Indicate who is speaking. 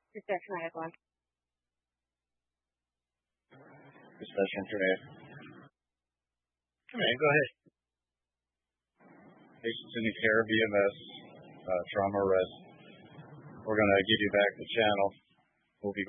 Speaker 1: Reception 9 o'clock.
Speaker 2: Reception today.
Speaker 3: Okay, go ahead.
Speaker 2: Patients in care, BMS, trauma arrest. We're going to give you back the channel. We'll be